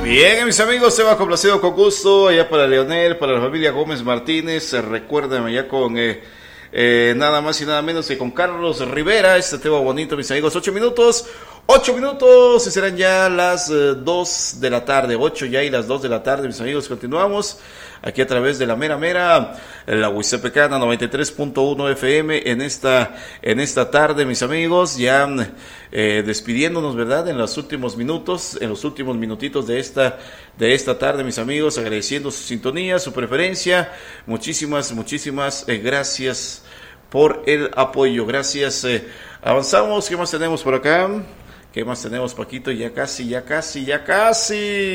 Bien, mis amigos, se va complacido con gusto, allá para Leonel, para la familia Gómez Martínez, recuérdenme ya con nada más y nada menos que con Carlos Rivera, este tema bonito, mis amigos, 8 minutos, y serán ya las 2 de la tarde, 8 ya y las 2 de la tarde, mis amigos, continuamos aquí a través de la mera, la Huizepecana 93.1 FM en esta tarde, mis amigos, ya despidiéndonos, ¿verdad? En los últimos minutitos de esta tarde, mis amigos, agradeciendo su sintonía, su preferencia, muchísimas gracias por el apoyo, gracias. Avanzamos, ¿qué más tenemos por acá? ¿Qué más tenemos, Paquito? Ya casi.